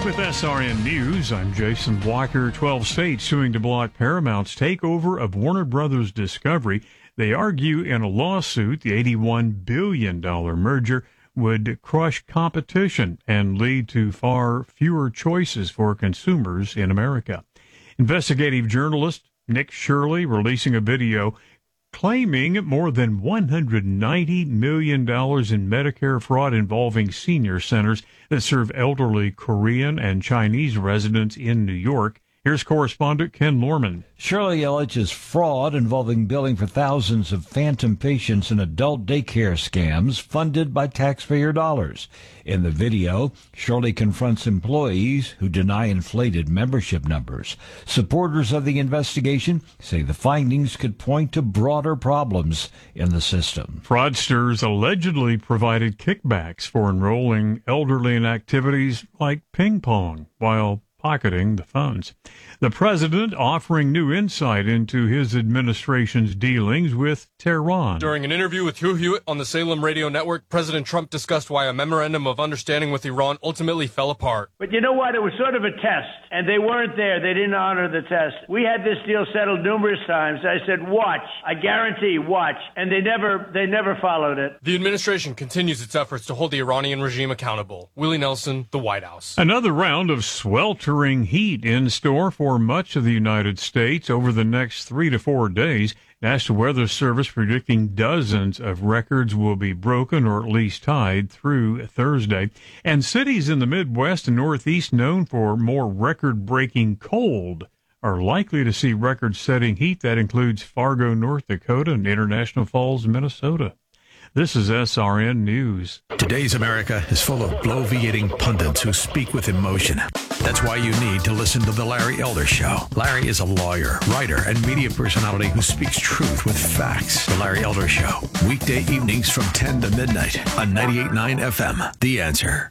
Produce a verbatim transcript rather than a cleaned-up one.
With S R N News, I'm Jason Walker. twelve states suing to block Paramount's takeover of Warner Brothers Discovery. They argue in a lawsuit the eighty-one billion dollars merger would crush competition and lead to far fewer choices for consumers in America. Investigative journalist Nick Shirley releasing a video claiming more than one hundred ninety million dollars in Medicare fraud involving senior centers that serve elderly Korean and Chinese residents in New York. Here's correspondent Ken Lorman. Shirley alleges fraud involving billing for thousands of phantom patients in adult daycare scams funded by taxpayer dollars. In the video, Shirley confronts employees who deny inflated membership numbers. Supporters of the investigation say the findings could point to broader problems in the system. Fraudsters allegedly provided kickbacks for enrolling elderly in activities like ping pong while pocketing the funds. The president offering new insight into his administration's dealings with Tehran. During an interview with Hugh Hewitt on the Salem Radio Network, President Trump discussed why a memorandum of understanding with Iran ultimately fell apart. But you know what? It was sort of a test, and they weren't there. They didn't honor the test. We had this deal settled numerous times. I said, watch. I guarantee, watch. And they never, they never followed it. The administration continues its efforts to hold the Iranian regime accountable. Willie Nelson, The White House. Another round of sweltering heat in store for much of the United States over the next three to four days. National Weather Service predicting dozens of records will be broken or at least tied through Thursday. And cities in the Midwest and Northeast known for more record-breaking cold are likely to see record-setting heat. That includes Fargo, North Dakota, and International Falls, Minnesota. This is S R N News. Today's America is full of bloviating pundits who speak with emotion. That's why you need to listen to The Larry Elder Show. Larry is a lawyer, writer, and media personality who speaks truth with facts. The Larry Elder Show, weekday evenings from ten to midnight on ninety-eight point nine F M. The Answer.